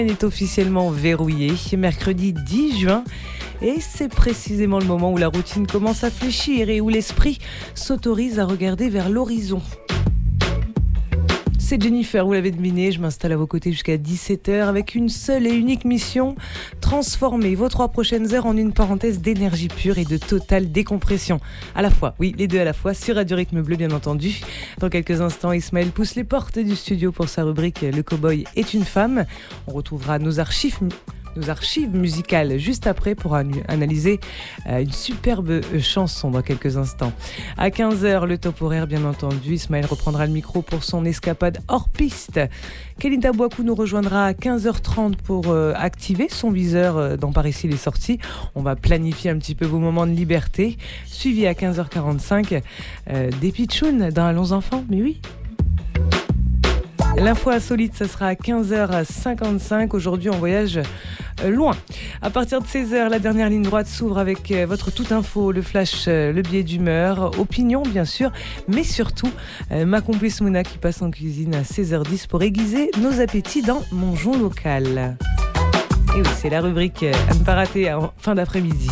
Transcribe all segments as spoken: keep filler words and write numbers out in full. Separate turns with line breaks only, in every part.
est officiellement verrouillée mercredi dix juin et c'est précisément le moment où la routine commence à fléchir et où l'esprit s'autorise à regarder vers l'horizon. C'est Jennifer, vous l'avez deviné, je m'installe à vos côtés jusqu'à dix-sept heures avec une seule et unique mission, transformer vos trois prochaines heures en une parenthèse d'énergie pure et de totale décompression. À la fois, oui, les deux à la fois, sur Radio Rythme Bleu bien entendu. Dans quelques instants, Ismaël pousse les portes du studio pour sa rubrique « Le cow-boy est une femme ». On retrouvera nos archives nos archives musicales juste après pour an- analyser euh, une superbe chanson dans quelques instants. À quinze heures, le top horaire bien entendu. Ismaël reprendra le micro pour son escapade hors piste. Kelinda Bouakou nous rejoindra à quinze heures trente pour euh, activer son viseur euh, dans Par ici les sorties. On va planifier un petit peu vos moments de liberté. Suivi à quinze heures quarante-cinq euh, des pitchounes dans Allons enfants, mais oui. L'info insolite, ça sera à quinze heures cinquante-cinq. Aujourd'hui, on voyage loin. À partir de seize heures, la dernière ligne droite s'ouvre avec votre toute info, le flash, le billet d'humeur, opinion bien sûr, mais surtout ma complice Mouna qui passe en cuisine à seize heures dix pour aiguiser nos appétits dans Mangeons local. Et oui, c'est la rubrique à ne pas rater en fin d'après-midi.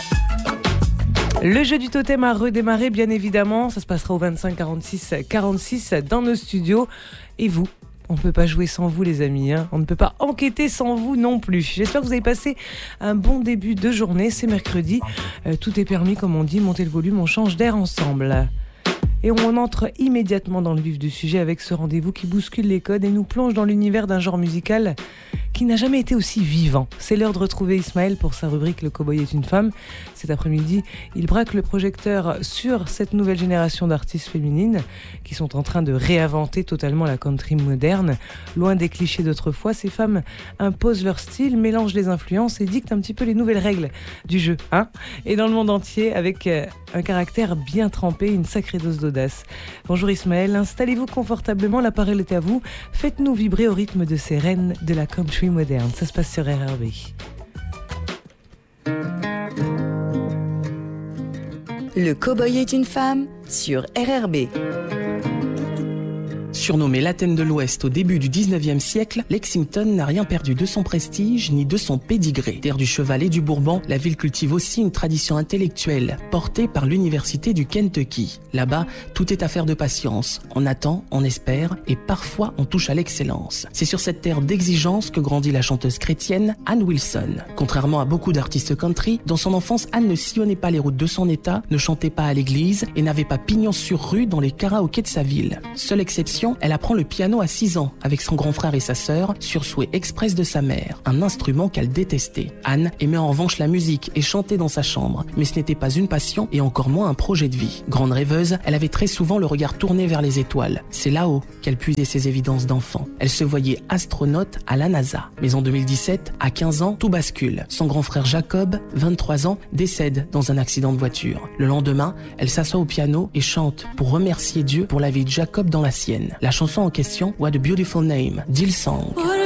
Le jeu du totem a redémarré, bien évidemment. Ça se passera au vingt-cinq quarante-six quarante-six dans nos studios. Et vous, on ne peut pas jouer sans vous, les amis. Hein. On ne peut pas enquêter sans vous non plus. J'espère que vous avez passé un bon début de journée. C'est mercredi. Euh, tout est permis, comme on dit. Montez le volume, on change d'air ensemble. Et on entre immédiatement dans le vif du sujet avec ce rendez-vous qui bouscule les codes et nous plonge dans l'univers d'un genre musical qui n'a jamais été aussi vivant. C'est l'heure de retrouver Ismaël pour sa rubrique « Le cow-boy est une femme ». Cet après-midi, il braque le projecteur sur cette nouvelle génération d'artistes féminines qui sont en train de réinventer totalement la country moderne. Loin des clichés d'autrefois, ces femmes imposent leur style, mélangent les influences et dictent un petit peu les nouvelles règles du jeu. Hein et dans le monde entier, avec un caractère bien trempé, une sacrée dose d'audace. Bonjour Ismaël, installez-vous confortablement, la parole est à vous. Faites-nous vibrer au rythme de ces reines de la country moderne. Ça se passe sur R R B.
Le cow-boy est une femme sur R R B.
Surnommée l'Athènes de l'Ouest au début du dix-neuvième siècle, Lexington n'a rien perdu de son prestige ni de son pédigré. Terre du cheval et du Bourbon, la ville cultive aussi une tradition intellectuelle portée par l'université du Kentucky. Là-bas, tout est affaire de patience. On attend, on espère et parfois on touche à l'excellence. C'est sur cette terre d'exigence que grandit la chanteuse chrétienne Ann Wilson. Contrairement à beaucoup d'artistes country, dans son enfance, Ann ne sillonnait pas les routes de son état, ne chantait pas à l'église et n'avait pas pignon sur rue dans les karaokés de sa ville. Seule exception, elle apprend le piano à six ans avec son grand frère et sa sœur sur souhait express de sa mère, un instrument qu'elle détestait. Anne aimait en revanche la musique et chanter dans sa chambre, mais ce n'était pas une passion et encore moins un projet de vie. Grande rêveuse, elle avait très souvent le regard tourné vers les étoiles. C'est là-haut qu'elle puisait ses évidences d'enfant. Elle se voyait astronaute à la NASA. Mais en deux mille dix-sept, à quinze ans, tout bascule. Son grand frère Jacob, vingt-trois ans, décède dans un accident de voiture. Le lendemain, elle s'assoit au piano et chante pour remercier Dieu pour la vie de Jacob dans la sienne. La chanson en question, What a Beautiful Name, d'Hillsong.